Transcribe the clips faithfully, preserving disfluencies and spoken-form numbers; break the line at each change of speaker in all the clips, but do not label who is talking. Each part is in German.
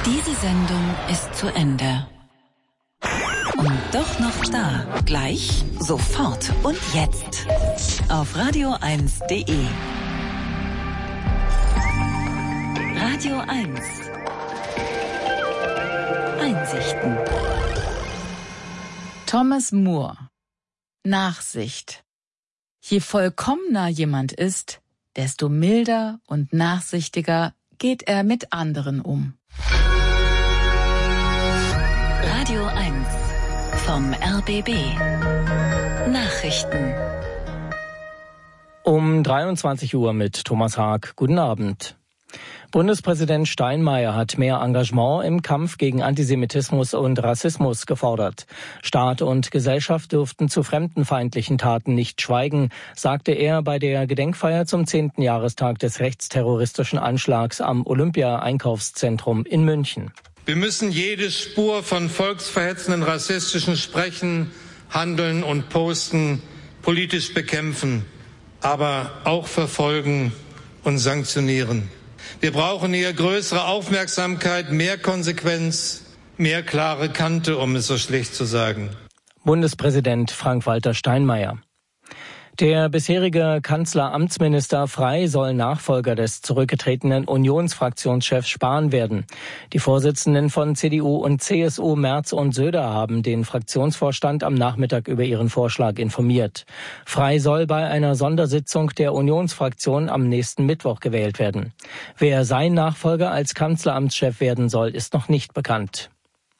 Diese Sendung ist zu Ende. Und doch noch da. Gleich, sofort und jetzt. Auf radio eins punkt de. Radio eins. Einsichten.
Thomas Moore. Nachsicht. Je vollkommener jemand ist, desto milder und nachsichtiger geht er mit anderen um.
Radio eins vom R B B. Nachrichten.
Um dreiundzwanzig Uhr mit Thomas Haag. Guten Abend. Bundespräsident Steinmeier hat mehr Engagement im Kampf gegen Antisemitismus und Rassismus gefordert. Staat und Gesellschaft dürften zu fremdenfeindlichen Taten nicht schweigen, sagte er bei der Gedenkfeier zum zehnten Jahrestag des rechtsterroristischen Anschlags am Olympia-Einkaufszentrum in München.
Wir müssen jede Spur von volksverhetzenden rassistischen Sprechen, Handeln und Posten politisch bekämpfen, aber auch verfolgen und sanktionieren. Wir brauchen hier größere Aufmerksamkeit, mehr Konsequenz, mehr klare Kante, um es so schlicht zu sagen.
Bundespräsident Frank-Walter Steinmeier. Der bisherige Kanzleramtsminister Frey soll Nachfolger des zurückgetretenen Unionsfraktionschefs Spahn werden. Die Vorsitzenden von C D U und C S U Merz und Söder haben den Fraktionsvorstand am Nachmittag über ihren Vorschlag informiert. Frey soll bei einer Sondersitzung der Unionsfraktion am nächsten Mittwoch gewählt werden. Wer sein Nachfolger als Kanzleramtschef werden soll, ist noch nicht bekannt.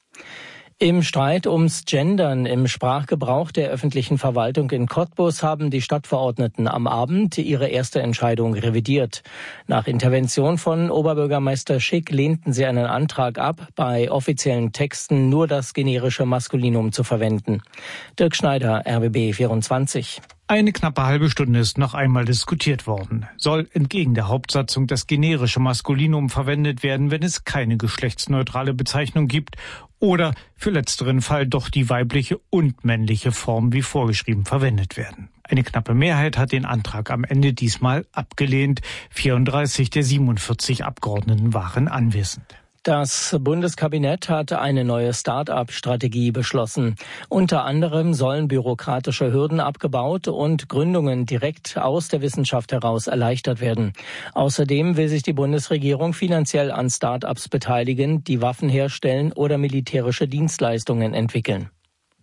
Im Streit ums Gendern im Sprachgebrauch der öffentlichen Verwaltung in Cottbus haben die Stadtverordneten am Abend ihre erste Entscheidung revidiert. Nach Intervention von Oberbürgermeister Schick lehnten sie einen Antrag ab, bei offiziellen Texten nur das generische Maskulinum zu verwenden. Dirk Schneider, R B B vierundzwanzig.
Eine knappe halbe Stunde ist noch einmal diskutiert worden. Soll entgegen der Hauptsatzung das generische Maskulinum verwendet werden, wenn es keine geschlechtsneutrale Bezeichnung gibt, oder für letzteren Fall doch die weibliche und männliche Form wie vorgeschrieben verwendet werden? Eine knappe Mehrheit hat den Antrag am Ende diesmal abgelehnt. vierunddreißig der siebenundvierzig Abgeordneten waren anwesend.
Das Bundeskabinett hat eine neue Start-up-Strategie beschlossen. Unter anderem sollen bürokratische Hürden abgebaut und Gründungen direkt aus der Wissenschaft heraus erleichtert werden. Außerdem will sich die Bundesregierung finanziell an Start-ups beteiligen, die Waffen herstellen oder militärische Dienstleistungen entwickeln.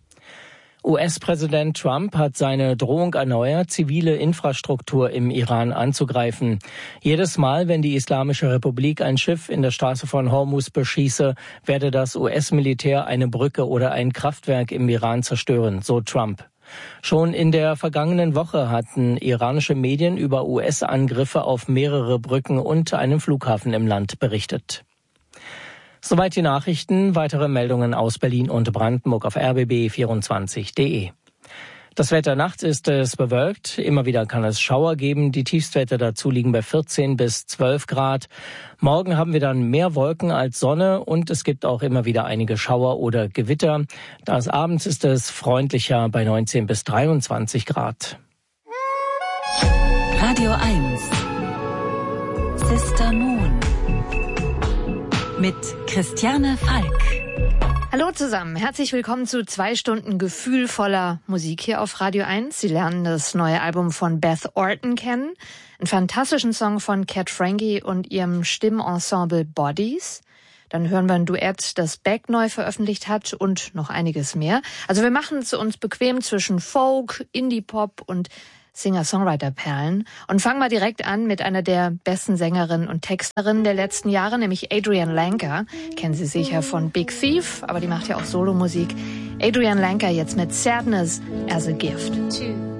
U S-Präsident Trump hat seine Drohung erneuert, zivile Infrastruktur im Iran anzugreifen. Jedes Mal, wenn die Islamische Republik ein Schiff in der Straße von Hormuz beschieße, werde das U S-Militär eine Brücke oder ein Kraftwerk im Iran zerstören, so Trump. Schon in der vergangenen Woche hatten iranische Medien über U S-Angriffe auf mehrere Brücken und einen Flughafen im Land berichtet. Soweit die Nachrichten. Weitere Meldungen aus Berlin und Brandenburg auf r b b vierundzwanzig punkt de. Das Wetter nachts ist es bewölkt. Immer wieder kann es Schauer geben. Die Tiefstwerte dazu liegen bei vierzehn bis zwölf Grad. Morgen haben wir dann mehr Wolken als Sonne und es gibt auch immer wieder einige Schauer oder Gewitter. Das abends ist es freundlicher bei neunzehn bis dreiundzwanzig Grad.
Radio eins. Sister Moon. Mit Christiane Falk.
Hallo zusammen, herzlich willkommen zu zwei Stunden gefühlvoller Musik hier auf Radio eins. Sie lernen das neue Album von Beth Orton kennen, einen fantastischen Song von Cat Frankie und ihrem Stimmenensemble Bodies. Dann hören wir ein Duett, das Beck neu veröffentlicht hat und noch einiges mehr. Also wir machen es uns bequem zwischen Folk, Indie-Pop und Singer-Songwriter-Perlen und fangen mal direkt an mit einer der besten Sängerinnen und Texterinnen der letzten Jahre, nämlich Adrienne Lenker. Kennen Sie sicher von Big Thief, aber die macht ja auch Solomusik. Adrienne Lenker jetzt mit Sadness as a Gift.